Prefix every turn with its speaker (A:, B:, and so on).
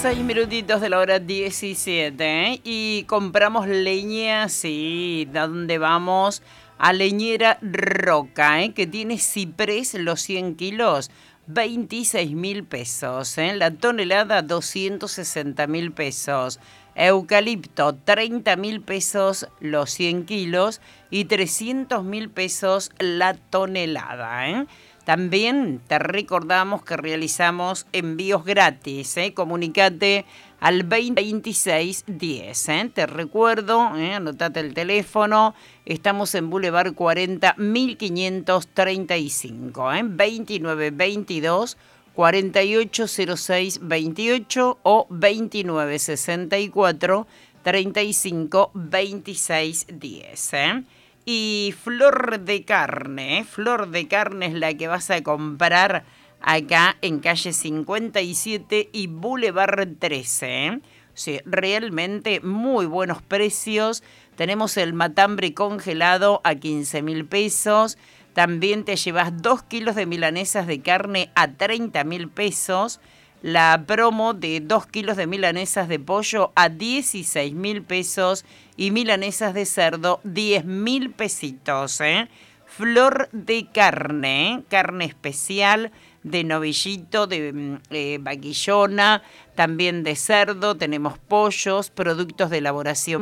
A: 6 minutitos de la hora 17, ¿eh? Y compramos leña, sí, ¿de dónde vamos? A Leñera Roca, ¿eh? Que tiene ciprés los 100 kilos, 26.000 pesos, ¿eh? La tonelada, 260.000 pesos. Eucalipto, 30.000 pesos los 100 kilos y 300.000 pesos la tonelada, ¿eh? También te recordamos que realizamos envíos gratis, ¿eh? Comunicate al 202610, ¿eh? Te recuerdo, anotate el teléfono, estamos en Boulevard 40 1535, 2922 480628 o 2964 352610, ¿eh? Y Flor de Carne, ¿eh? Flor de Carne es la que vas a comprar acá en calle 57 y Boulevard 13, ¿eh? Sí, realmente muy buenos precios. Tenemos el matambre congelado a 15.000 pesos. También te llevas 2 kilos de milanesas de carne a 30.000 pesos. La promo de 2 kilos de milanesas de pollo a 16.000 pesos y milanesas de cerdo 10.000 pesitos, ¿eh? Flor de Carne, ¿eh? Carne especial de novillito, de vaquillona, también de cerdo, tenemos pollos, productos de elaboración